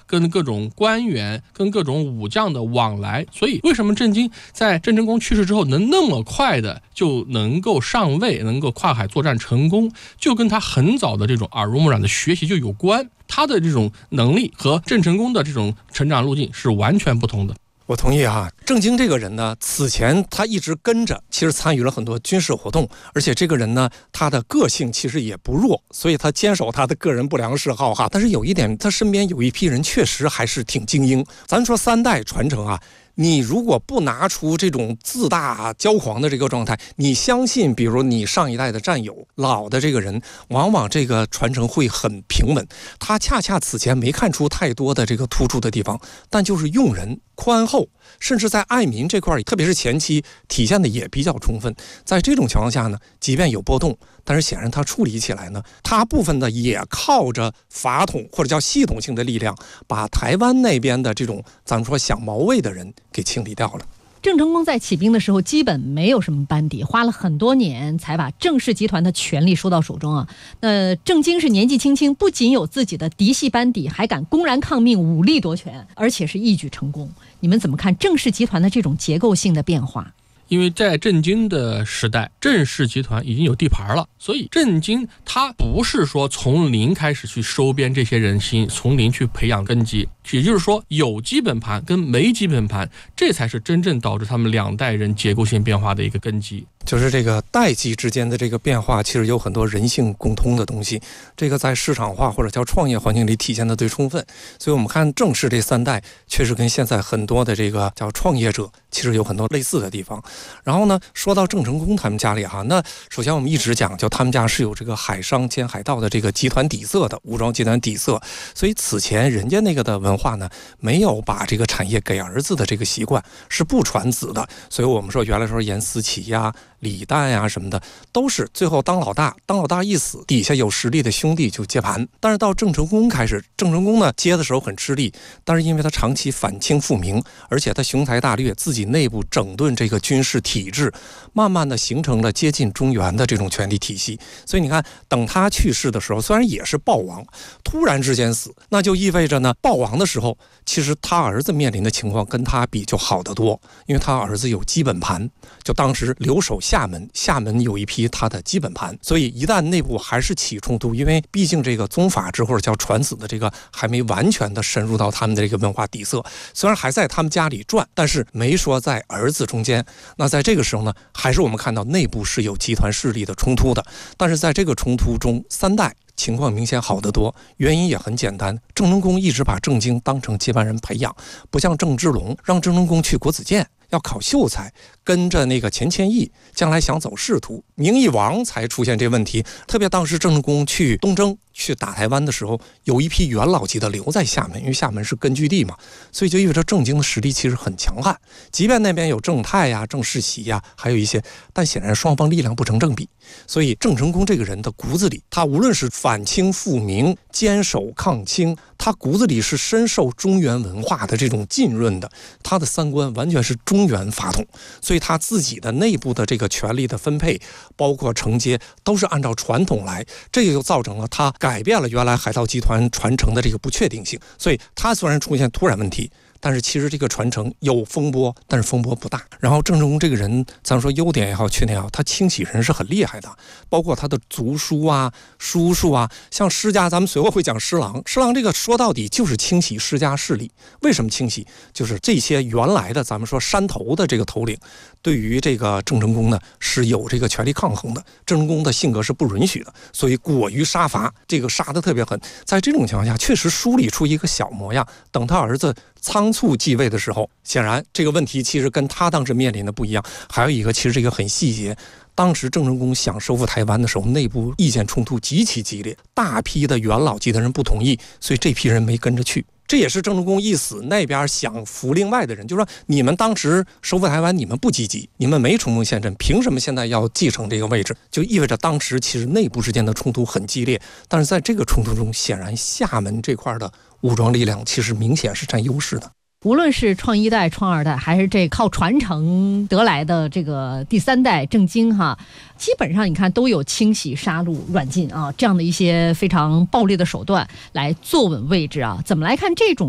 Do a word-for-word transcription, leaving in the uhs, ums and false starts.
跟各种官员、跟各种武将的往来。所以为什么郑经在郑成功去世之后能那么快的就能够上位，能够跨海作战成功，就跟他很早的这种耳濡目染的学习就有关。他的这种能力和郑成功的这种成长路径是完全不同的。 我同意哈，郑经这个人呢，此前他一直跟着，其实参与了很多军事活动，而且这个人呢，他的个性其实也不弱，所以他坚守他的个人不良嗜好哈。但是有一点，他身边有一批人确实还是挺精英。咱说三代传承啊，你如果不拿出这种自大骄狂的这个状态，你相信比如你上一代的战友老的这个人，往往这个传承会很平稳。他恰恰此前没看出太多的这个突出的地方，但就是用人宽厚，甚至在爱民这块，特别是前期体现的也比较充分。在这种情况下呢，即便有波动，但是显然他处理起来呢，他部分的也靠着法统或者叫系统性的力量，把台湾那边的这种咱们说想毛魏的人给清理掉了。 郑成功在起兵的时候基本没有什么班底，花了很多年才把郑氏集团的权力收到手中啊。那郑经是年纪轻轻，不仅有自己的嫡系班底，还敢公然抗命，武力夺权，而且是一举成功。你们怎么看郑氏集团的这种结构性的变化？ 因为在郑经的时代，郑氏集团已经有地盘了，所以郑经他不是说从零开始去收编这些人心，从零去培养根基，也就是说有基本盘跟没基本盘，这才是真正导致他们两代人结构性变化的一个根基。 就是这个代际之间的这个变化，其实有很多人性共通的东西，这个在市场化或者叫创业环境里体现的最充分。所以我们看郑氏这三代确实跟现在很多的这个叫创业者其实有很多类似的地方。然后呢，说到郑成功他们家里哈，那首先我们一直讲，就他们家是有这个海商兼海盗的这个集团底色的，武装集团底色，所以此前人家那个的文化呢，没有把这个产业给儿子的这个习惯，是不传子的。所以我们说原来说严思齐呀、李旦呀什么的，都是最后当老大，当老大一死，底下有实力的兄弟就接盘。但是到郑成功开始，郑成功呢接的时候很吃力，但是因为他长期反清复明，而且他雄才大略，自己内部整顿这个军事体制，慢慢的形成了接近中原的这种权力体系。所以你看，等他去世的时候，虽然也是暴亡，突然之间死，那就意味着呢，暴亡的时候，其实他儿子面临的情况跟他比就好得多，因为他儿子有基本盘，就当时留守厦门，厦门有一批他的基本盘，所以一旦内部还是起冲突，因为毕竟这个宗法制或者叫传子的这个还没完全的深入到他们的这个文化底色，虽然还在他们家里转，但是没说在儿子中间。那在这个时候呢，还是我们看到内部是有集团势力的冲突的，但是在这个冲突中，三代情况明显好得多，原因也很简单，郑成功一直把郑经当成接班人培养，不像郑芝龙让郑成功去国子监要考秀才，跟着那个钱谦益将来想走仕途，名义王才出现这问题。特别当时郑成功去东征去打台湾的时候，有一批元老级的留在厦门，因为厦门是根据地嘛，所以就意味着郑经的实力其实很强悍。即便那边有郑泰呀、郑世袭呀，还有一些，但显然双方力量不成正比。所以郑成功这个人的骨子里，他无论是反清复明、坚守抗清，他骨子里是深受中原文化的这种浸润的，他的三观完全是中原法统，所以他自己的内部的这个权力的分配，包括承接，都是按照传统来，这个就造成了他改变了原来海盗集团传承的这个不确定性。所以他虽然出现突然问题，但是其实这个传承有风波，但是风波不大。然后郑成功这个人，咱说优点也好，缺点也好，他清洗人是很厉害的，包括他的族叔啊、叔叔啊，像施家，咱们随后会讲施琅。施琅这个说到底就是清洗施家势力。为什么清洗？就是这些原来的咱们说山头的这个头领，对于这个郑成功呢是有这个权力抗衡的。郑成功的性格是不允许的，所以果于杀伐，这个杀得特别狠。在这种情况下，确实梳理出一个小模样。等他儿子仓促继位的时候，显然这个问题其实跟他当时面临的不一样。还有一个，其实这个很细节，当时郑成功想收复台湾的时候，内部意见冲突极其激烈，大批的元老级的人不同意，所以这批人没跟着去。这也是郑成功一死，那边想扶另外的人，就说你们当时收复台湾，你们不积极，你们没冲锋陷阵，凭什么现在要继承这个位置？就意味着当时其实内部之间的冲突很激烈。但是在这个冲突中，显然厦门这块的武装力量其实明显是占优势的。 无论是创一代、创二代，还是这靠传承得来的这个第三代郑经哈，基本上你看都有清洗、杀戮、软禁啊这样的一些非常暴力的手段来坐稳位置啊。怎么来看这种